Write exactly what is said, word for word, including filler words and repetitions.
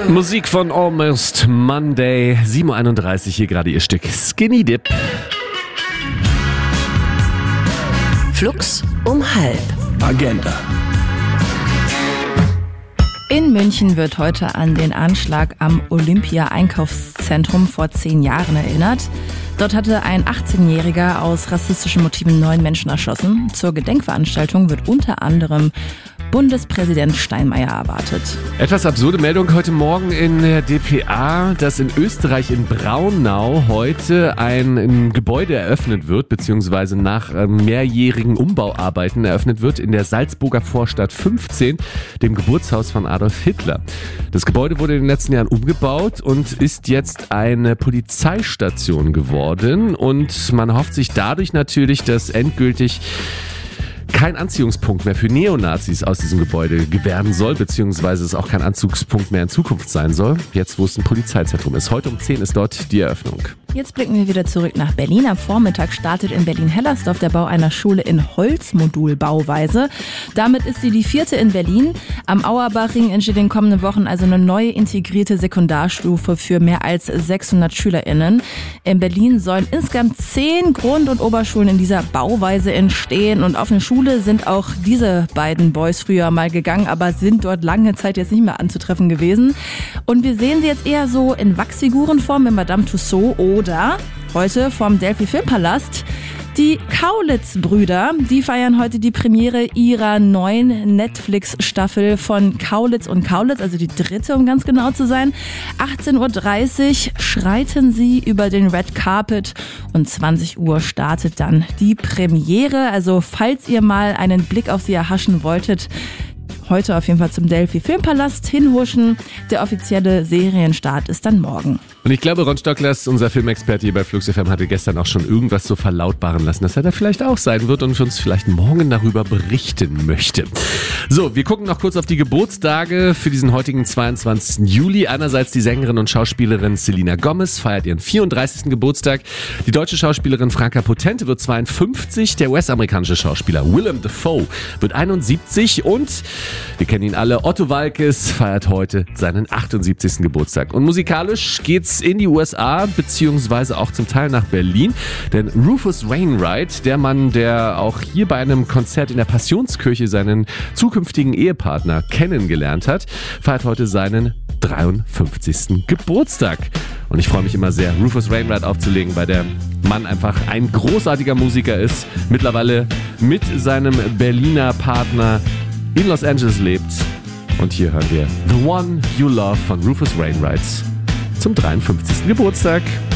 Musik von Almost Monday, sieben Uhr einunddreißig, hier gerade ihr Stück Skinny Dip. Flux um halb. Agenda. In München wird heute an den Anschlag am Olympia-Einkaufszentrum vor zehn Jahren erinnert. Dort hatte ein achtzehnjähriger aus rassistischen Motiven neun Menschen erschossen. Zur Gedenkveranstaltung wird unter anderem Bundespräsident Steinmeier erwartet. Etwas absurde Meldung heute Morgen in der D P A, dass in Österreich in Braunau heute ein, ein Gebäude eröffnet wird, beziehungsweise nach äh, mehrjährigen Umbauarbeiten eröffnet wird in der Salzburger Vorstadt fünfzehn, dem Geburtshaus von Adolf Hitler. Das Gebäude wurde in den letzten Jahren umgebaut und ist jetzt eine Polizeistation geworden und man hofft sich dadurch natürlich, dass endgültig kein Anziehungspunkt mehr für Neonazis aus diesem Gebäude gewähren soll, beziehungsweise es auch kein Anzugspunkt mehr in Zukunft sein soll, jetzt wo es ein Polizeizentrum ist. Heute um zehn ist dort die Eröffnung. Jetzt blicken wir wieder zurück nach Berlin. Am Vormittag startet in Berlin-Hellersdorf der Bau einer Schule in Holzmodulbauweise. Damit ist sie die vierte in Berlin. Am Auerbachring entsteht in den kommenden Wochen also eine neue integrierte Sekundarstufe für mehr als sechshundert SchülerInnen. In Berlin sollen insgesamt zehn Grund- und Oberschulen in dieser Bauweise entstehen. Und auf eine Schule sind auch diese beiden Boys früher mal gegangen, aber sind dort lange Zeit jetzt nicht mehr anzutreffen gewesen. Und wir sehen sie jetzt eher so in Wachsfigurenform in Madame Tussauds oder heute vom Delphi Filmpalast. Die Kaulitz-Brüder, die feiern heute die Premiere ihrer neuen Netflix-Staffel von Kaulitz und Kaulitz, also die dritte, um ganz genau zu sein. achtzehn Uhr dreißig schreiten sie über den Red Carpet und zwanzig Uhr startet dann die Premiere. Also falls ihr mal einen Blick auf sie erhaschen wolltet, heute auf jeden Fall zum Delphi Filmpalast hinhuschen. Der offizielle Serienstart ist dann morgen. Und ich glaube, Ron Stocklers, unser Filmexperte hier bei Flux F M, hatte gestern auch schon irgendwas so verlautbaren lassen, dass er da vielleicht auch sein wird und uns vielleicht morgen darüber berichten möchte. So, wir gucken noch kurz auf die Geburtstage für diesen heutigen zweiundzwanzigsten Juli. Einerseits die Sängerin und Schauspielerin Selena Gomez feiert ihren vierunddreißigsten Geburtstag. Die deutsche Schauspielerin Franka Potente wird zweiundfünfzig. Der US-amerikanische Schauspieler Willem Dafoe wird einundsiebzig. Und wir kennen ihn alle, Otto Waalkes feiert heute seinen achtundsiebzigsten Geburtstag. Und musikalisch geht's in die U S A, beziehungsweise auch zum Teil nach Berlin. Denn Rufus Wainwright, der Mann, der auch hier bei einem Konzert in der Passionskirche seinen zukünftigen Ehepartner kennengelernt hat, feiert heute seinen dreiundfünfzigsten Geburtstag. Und ich freue mich immer sehr, Rufus Wainwright aufzulegen, weil der Mann einfach ein großartiger Musiker ist, mittlerweile mit seinem Berliner Partner in Los Angeles lebt. Und hier hören wir The One You Love von Rufus Wainwright zum dreiundfünfzigsten Geburtstag.